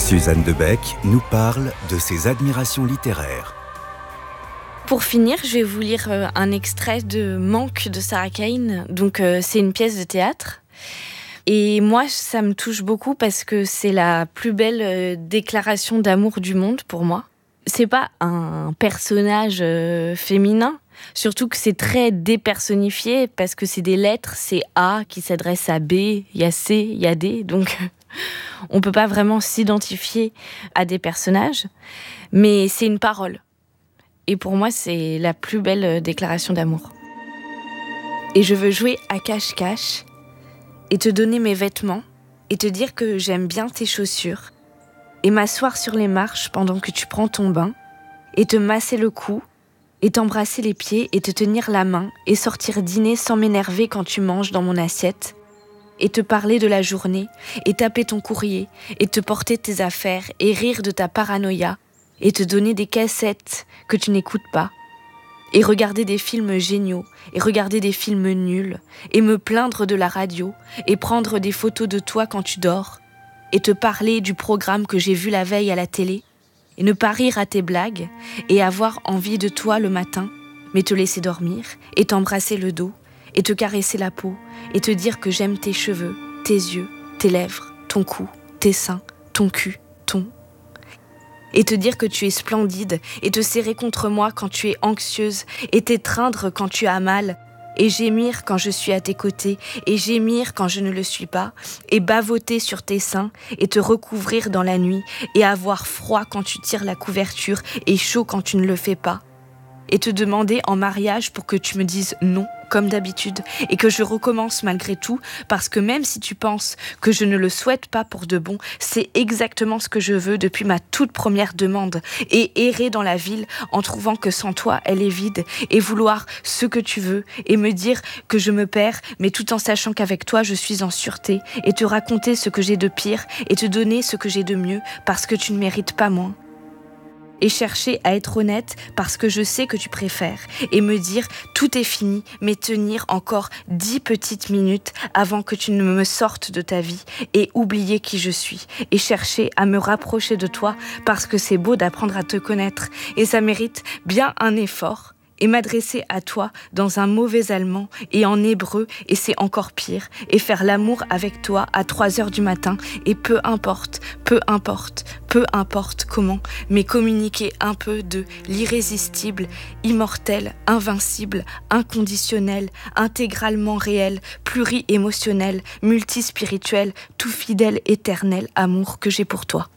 Suzanne Debec nous parle de ses admirations littéraires. Pour finir, je vais vous lire un extrait de Manque de Sarah Kane. Donc, c'est une pièce de théâtre. Et moi, ça me touche beaucoup parce que c'est la plus belle déclaration d'amour du monde pour moi. C'est pas un personnage féminin, surtout que c'est très dépersonnifié parce que c'est des lettres, c'est A qui s'adresse à B, il y a C, il y a D, donc on peut pas vraiment s'identifier à des personnages, mais c'est une parole. Et pour moi, c'est la plus belle déclaration d'amour. Et je veux jouer à cache-cache et te donner mes vêtements et te dire que j'aime bien tes chaussures et m'asseoir sur les marches pendant que tu prends ton bain et te masser le cou et t'embrasser les pieds et te tenir la main et sortir dîner sans m'énerver quand tu manges dans mon assiette et te parler de la journée et taper ton courrier et te porter tes affaires et rire de ta paranoïa et te donner des cassettes que tu n'écoutes pas et regarder des films géniaux et regarder des films nuls et me plaindre de la radio et prendre des photos de toi quand tu dors et te parler du programme que j'ai vu la veille à la télé et ne pas rire à tes blagues et avoir envie de toi le matin, mais te laisser dormir et t'embrasser le dos et te caresser la peau et te dire que j'aime tes cheveux, tes yeux, tes lèvres, ton cou, tes seins, ton cul, ton... Et te dire que tu es splendide et te serrer contre moi quand tu es anxieuse et t'étreindre quand tu as mal et gémir quand je suis à tes côtés et gémir quand je ne le suis pas et bavoter sur tes seins et te recouvrir dans la nuit et avoir froid quand tu tires la couverture et chaud quand tu ne le fais pas et te demander en mariage pour que tu me dises non comme d'habitude et que je recommence malgré tout parce que même si tu penses que je ne le souhaite pas pour de bon, c'est exactement ce que je veux depuis ma toute première demande et errer dans la ville en trouvant que sans toi elle est vide et vouloir ce que tu veux et me dire que je me perds mais tout en sachant qu'avec toi je suis en sûreté et te raconter ce que j'ai de pire et te donner ce que j'ai de mieux parce que tu ne mérites pas moins. Et chercher à être honnête parce que je sais que tu préfères et me dire tout est fini mais tenir encore 10 petites minutes avant que tu ne me sortes de ta vie et oublier qui je suis et chercher à me rapprocher de toi parce que c'est beau d'apprendre à te connaître et ça mérite bien un effort et m'adresser à toi dans un mauvais allemand et en hébreu et c'est encore pire et faire l'amour avec toi à 3h du matin et peu importe comment, mais communiquer un peu de l'irrésistible, immortel, invincible, inconditionnel, intégralement réel, pluri-émotionnel, multispirituel, tout fidèle, éternel amour que j'ai pour toi.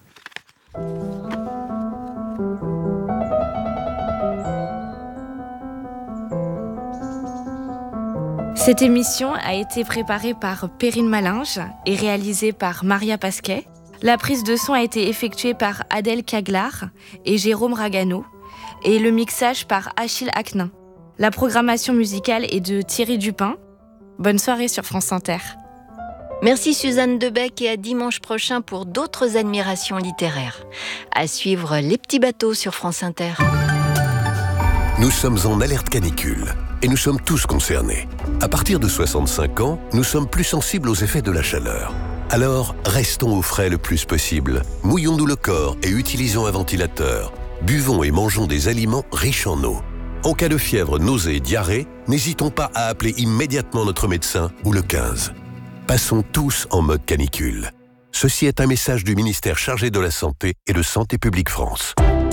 Cette émission a été préparée par Perrine Malinge et réalisée par Maria Pasquet. La prise de son a été effectuée par Adèle Caglar et Jérôme Ragano et le mixage par Achille Aknin. La programmation musicale est de Thierry Dupin. Bonne soirée sur France Inter. Merci Suzanne Debec et à dimanche prochain pour d'autres admirations littéraires. À suivre Les Petits Bateaux sur France Inter. Nous sommes en alerte canicule et nous sommes tous concernés. À partir de 65 ans, nous sommes plus sensibles aux effets de la chaleur. Alors, restons au frais le plus possible. Mouillons-nous le corps et utilisons un ventilateur. Buvons et mangeons des aliments riches en eau. En cas de fièvre, nausée, diarrhée, n'hésitons pas à appeler immédiatement notre médecin ou le 15. Passons tous en mode canicule. Ceci est un message du ministère chargé de la Santé et de Santé publique France.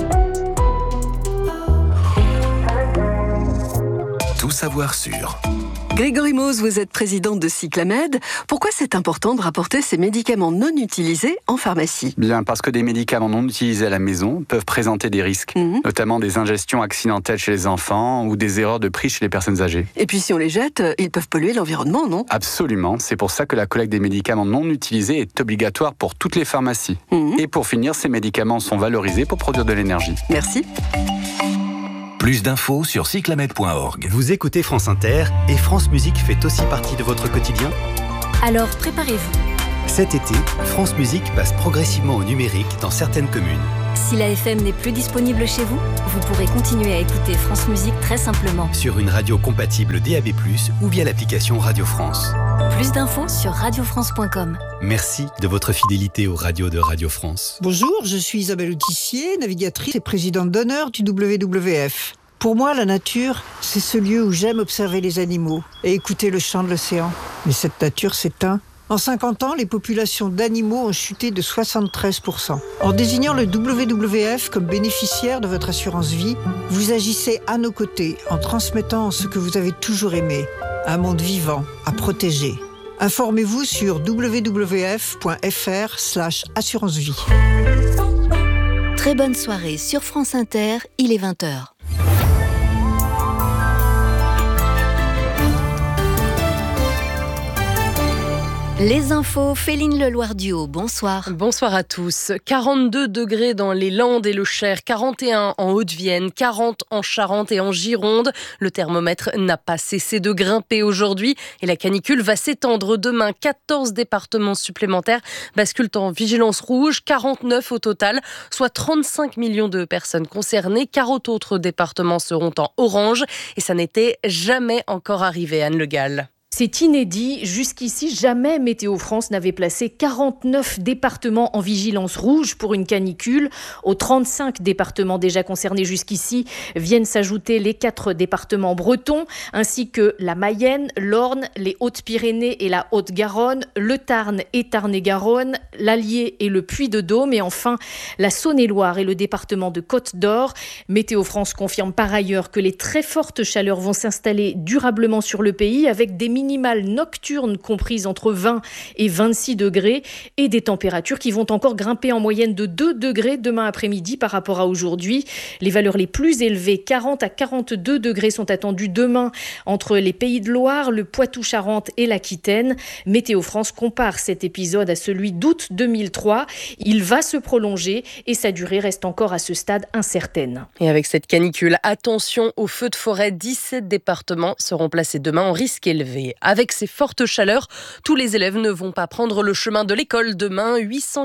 Tout savoir sur... Grégory Mauss, vous êtes présidente de Cyclamed. Pourquoi c'est important de rapporter ces médicaments non utilisés en pharmacie ? Bien, parce que des médicaments non utilisés à la maison peuvent présenter des risques, notamment des ingestions accidentelles chez les enfants ou des erreurs de prix chez les personnes âgées. Et puis si on les jette, ils peuvent polluer l'environnement, non ? Absolument, c'est pour ça que la collecte des médicaments non utilisés est obligatoire pour toutes les pharmacies. Et pour finir, ces médicaments sont valorisés pour produire de l'énergie. Merci. Plus d'infos sur cyclamed.org. Vous écoutez France Inter et France Musique fait aussi partie de votre quotidien ? Alors préparez-vous. Cet été, France Musique passe progressivement au numérique dans certaines communes. Si la FM n'est plus disponible chez vous, vous pourrez continuer à écouter France Musique très simplement. Sur une radio compatible DAB+, ou via l'application Radio France. Plus d'infos sur radiofrance.com. Merci de votre fidélité aux radios de Radio France. Bonjour, je suis Isabelle Autissier, navigatrice et présidente d'honneur du WWF. Pour moi, la nature, c'est ce lieu où j'aime observer les animaux et écouter le chant de l'océan. Mais cette nature s'éteint. En 50 ans, les populations d'animaux ont chuté de 73%. En désignant le WWF comme bénéficiaire de votre assurance vie, vous agissez à nos côtés en transmettant ce que vous avez toujours aimé, un monde vivant à protéger. Informez-vous sur www.fr/assurance-vie. Très bonne soirée sur France Inter, il est 20h. Les infos, Féline Leloir-Duhaut, bonsoir. Bonsoir à tous. 42 degrés dans les Landes et le Cher, 41 en Haute-Vienne, 40 en Charente et en Gironde. Le thermomètre n'a pas cessé de grimper aujourd'hui et la canicule va s'étendre demain. 14 départements supplémentaires basculent en vigilance rouge, 49 au total, soit 35 millions de personnes concernées. 40 autres départements seront en orange et ça n'était jamais encore arrivé, Anne Le Gall. C'est inédit. Jusqu'ici, jamais Météo France n'avait placé 49 départements en vigilance rouge pour une canicule. Aux 35 départements déjà concernés jusqu'ici viennent s'ajouter les 4 départements bretons, ainsi que la Mayenne, l'Orne, les Hautes-Pyrénées et la Haute-Garonne, le Tarn et Tarn-et-Garonne, l'Allier et le Puy-de-Dôme, et enfin la Saône-et-Loire et le département de Côte-d'Or. Météo France confirme par ailleurs que les très fortes chaleurs vont s'installer durablement sur le pays, avec des minimales nocturnes comprises entre 20 et 26 degrés et des températures qui vont encore grimper en moyenne de 2 degrés demain après-midi par rapport à aujourd'hui. Les valeurs les plus élevées, 40 à 42 degrés, sont attendues demain entre les Pays de Loire, le Poitou-Charentes et l'Aquitaine. Météo France compare cet épisode à celui d'août 2003. Il va se prolonger et sa durée reste encore à ce stade incertaine. Et avec cette canicule, attention aux feux de forêt. 17 départements seront placés demain en risque élevé. Avec ces fortes chaleurs, tous les élèves ne vont pas prendre le chemin de l'école. Demain,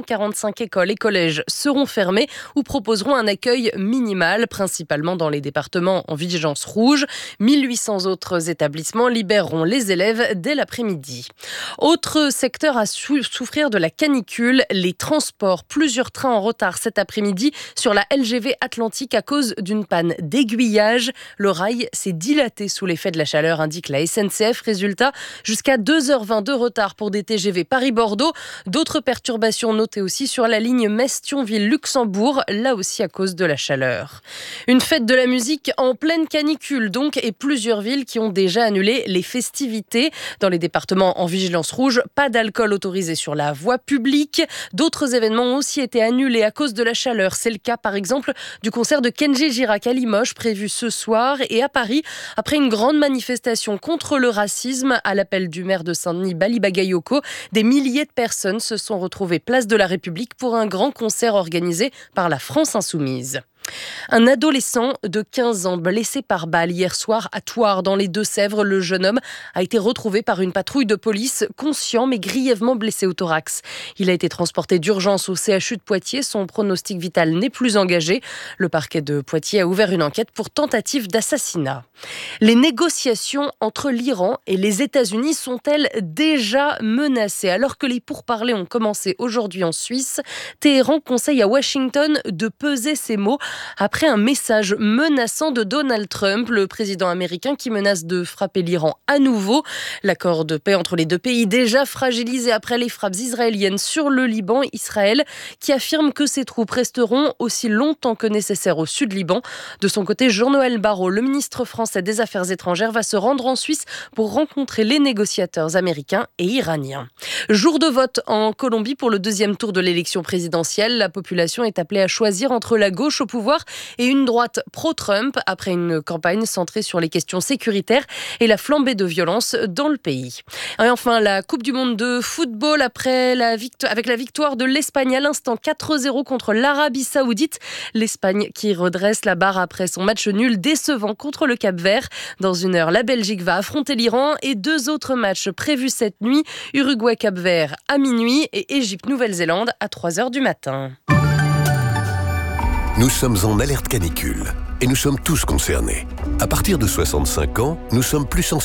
845 écoles et collèges seront fermés ou proposeront un accueil minimal, principalement dans les départements en vigilance rouge. 1800 autres établissements libéreront les élèves dès l'après-midi. Autre secteur à souffrir de la canicule, les transports. Plusieurs trains en retard cet après-midi sur la LGV Atlantique à cause d'une panne d'aiguillage. Le rail s'est dilaté sous l'effet de la chaleur, indique la SNCF. Résultat, jusqu'à 2h20 de retard pour des TGV Paris-Bordeaux. D'autres perturbations notées aussi sur la ligne Metz-Thionville-Luxembourg, là aussi à cause de la chaleur. Une fête de la musique en pleine canicule donc, et plusieurs villes qui ont déjà annulé les festivités. Dans les départements en vigilance rouge, pas d'alcool autorisé sur la voie publique. D'autres événements ont aussi été annulés à cause de la chaleur. C'est le cas par exemple du concert de Kenji Girac à Limoges prévu ce soir, et à Paris, après une grande manifestation contre le racisme à l'appel du maire de Saint-Denis, Bali Bagayoko, des milliers de personnes se sont retrouvées place de la République pour un grand concert organisé par la France Insoumise. Un adolescent de 15 ans blessé par balle hier soir à Thouars dans les Deux-Sèvres. Le jeune homme a été retrouvé par une patrouille de police, conscient mais grièvement blessé au thorax. Il a été transporté d'urgence au CHU de Poitiers. Son pronostic vital n'est plus engagé. Le parquet de Poitiers a ouvert une enquête pour tentative d'assassinat. Les négociations entre l'Iran et les États-Unis sont-elles déjà menacées? Alors que les pourparlers ont commencé aujourd'hui en Suisse, Téhéran conseille à Washington de peser ses mots après un message menaçant de Donald Trump, le président américain qui menace de frapper l'Iran à nouveau. L'accord de paix entre les deux pays, déjà fragilisé après les frappes israéliennes sur le Liban, Israël qui affirme que ses troupes resteront aussi longtemps que nécessaire au sud Liban. De son côté, Jean-Noël Barrot, le ministre français des Affaires étrangères, va se rendre en Suisse pour rencontrer les négociateurs américains et iraniens. Jour de vote en Colombie pour le deuxième tour de l'élection présidentielle. La population est appelée à choisir entre la gauche au pouvoir et une droite pro-Trump après une campagne centrée sur les questions sécuritaires et la flambée de violence dans le pays. Et enfin, la Coupe du Monde de football avec la victoire de l'Espagne à l'instant 4-0 contre l'Arabie Saoudite. L'Espagne qui redresse la barre après son match nul décevant contre le Cap-Vert. Dans une heure, la Belgique va affronter l'Iran et 2 autres matchs prévus cette nuit. Uruguay-Cap-Vert à minuit et Égypte-Nouvelle-Zélande à 3h du matin. Nous sommes en alerte canicule et nous sommes tous concernés. À partir de 65 ans, nous sommes plus sensibles